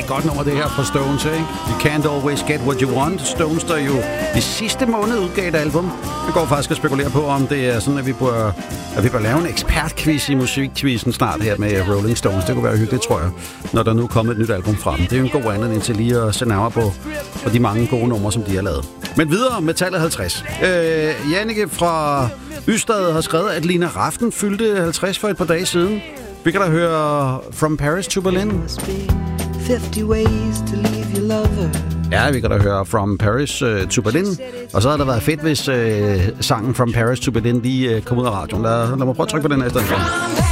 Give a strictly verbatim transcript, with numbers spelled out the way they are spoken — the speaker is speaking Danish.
godt nummer, det her fra Stones, ikke? You can't always get what you want. Stones, der jo i sidste måned udgav et album. Jeg går faktisk og spekulerer på, om det er sådan, at vi bør, at vi bør lave en ekspertquiz i musikquizzen snart her med Rolling Stones. Det kunne være hyggeligt, tror jeg, når der nu er kommet et nyt album fra dem. Det er jo en god anledning til lige at se nærmere på, på de mange gode numre, som de har lavet. Men videre med tallet halvtreds. Øh, Jannike fra Ystad har skrevet, at Lina Raften fyldte halvtreds for et par dage siden. Vi kan da høre From Paris to Berlin. fifty ways to leave your lover. Ja, vi kan da høre From Paris uh, to Berlin. Og så havde det været fedt, hvis uh, sangen From Paris to Berlin lige uh, kom ud af radioen. Lad, lad mig prøve at trykke på den her i stedet for.